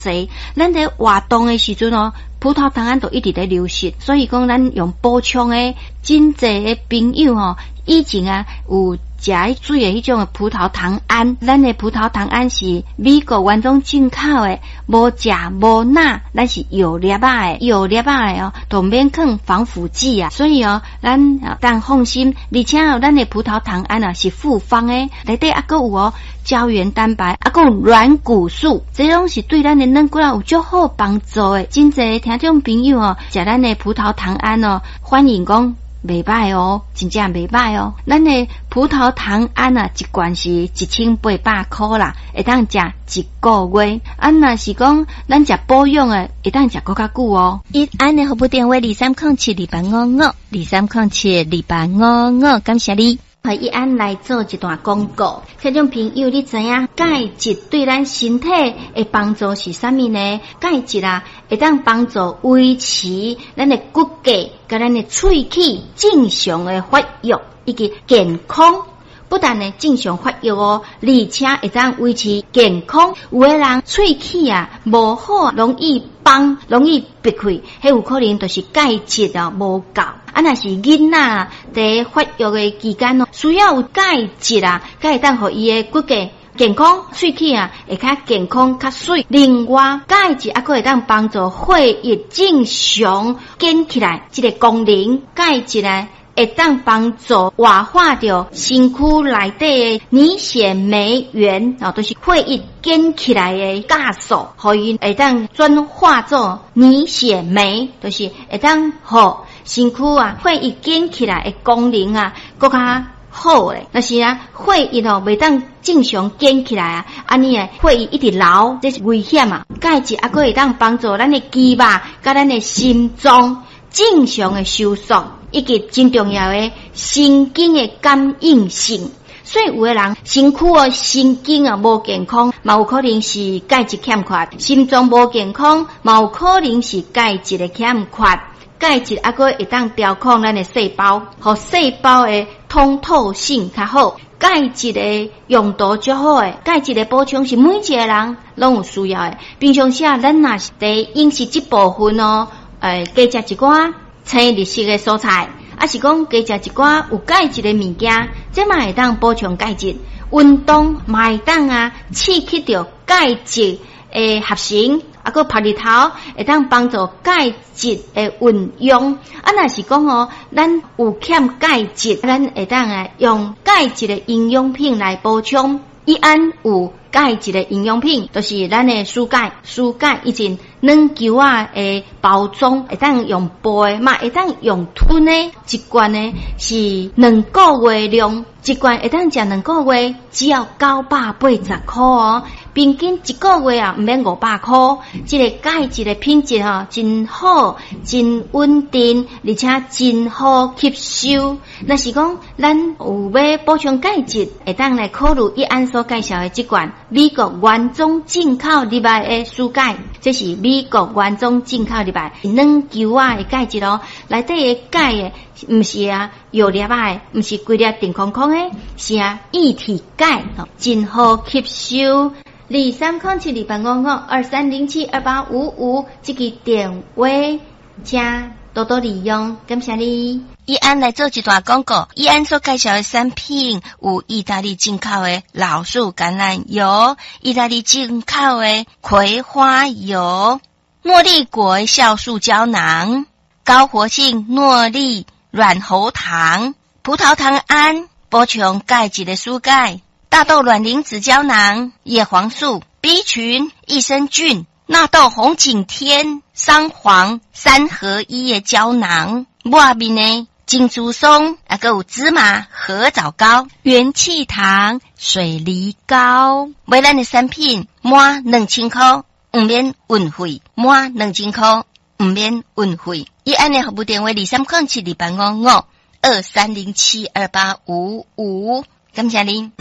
侪，咱在活动的时阵哦，葡萄糖胺都一直在流失，所以讲咱用补充的，真侪的朋友哦，以前啊有食水的迄种的葡萄糖胺，咱的葡萄糖胺是美国原装进口的，无食无钠，咱是有粒仔的，有粒仔的哦，都免放防腐剂啊，所以哦，咱当放心，而且哦，咱的葡萄糖胺啊是复方的，内底还佫有哦胶原蛋白，还佫有软骨素，这拢是对咱的软骨啊有足好帮助的。真侪听众朋友哦，食咱的葡萄糖胺哦，欢迎讲。袂歹哦，真正袂歹哦。咱的葡萄糖胺啊，一罐是1800块啦，会当食一个月。若是讲咱食保养的，会当食更加久哦。 一安的服务电话23072855 23072855，感谢你。 和一安来做一段广告，听众朋友，你知影钙质对咱身体的帮助是啥物呢？钙质啊，会当帮助维持咱的骨骼甲咱的喙齿正常的发育以及健康。不但呢正常发育哦，而且会当维持健康。有的人喙齿啊无好，容易崩，容易闭开，迄有可能就是钙质啊无够。若是囡仔在发育的期间哦，需要有钙质啊，才会当互伊的骨骼健康，喙齿啊会较健康较水。另外，钙质还可会当帮助血液正常建起来，这个功能。钙质呢会当帮助活化掉身躯内底的凝血酶原，都是血液建起来的酵素，互伊会当转化做凝血酶，就是会当互身躯啊血液建起来的功能啊更加好嘞。但是啊，血液袂当正常建起来啊，安尼血液一直流，这是危险啊。钙质还可会当帮助咱的肌肉甲咱的心脏正常的收缩，以及真重要的神经的感应性。所以有的人身躯的神经啊无健康，嘛有可能是钙质欠缺；心脏无健康，嘛有可能是钙质的欠缺。钙质还可会当调控咱的细胞，和细胞的通透性较好。钙质的用途较好诶，钙质的补充是每一个人拢有需要诶。平常时啊，咱若是伫饮食这部分哦，加食一寡青绿色的蔬菜，是讲加食一寡有钙质的物件，这嘛会当补充钙质。运动嘛会当啊，刺激到钙质的合成。个晒日头会当帮助钙质的运用。若是讲哦，咱有欠钙质，咱会当用钙质的营养品来补充。伊安有钙质的营养品，就是咱的蔬钙。蔬钙以前软球啊的包装，会当用杯嘛，会当用吞的。一罐呢是2个月量，一罐会当食2个月，只要980块哦。平均1个月啊，唔免500块。这个钙质的品质哈，真好，真稳定，而且真好吸收。若是讲咱有要补充钙质，会当来考虑伊安所介绍的这罐美国原装进口入来的蔬钙，这是美国原装进口入来软球啊的钙质哦，内底的钙的唔是啊药粒啊的，唔是规粒定空空的，是啊液体钙，真好吸收。2307285523072855这个电话，请多多利用，感谢你。 伊安来做一段广告，伊安所介绍的产品有意大利进口的老树橄榄油，意大利进口的葵花油，诺丽果酵素胶囊，高活性诺丽软喉糖，葡萄糖胺，补充钙质的蔬钙，大豆卵磷脂胶囊，叶黄素 B 群益生菌，纳豆红景天桑黄3合1的胶囊，外面呢金竹松还有芝麻合枣膏，元气糖水梨膏。买咱的产品满2000块不免运费，满2000块不免运费。伊安的服务电话2307285523072855，感谢您。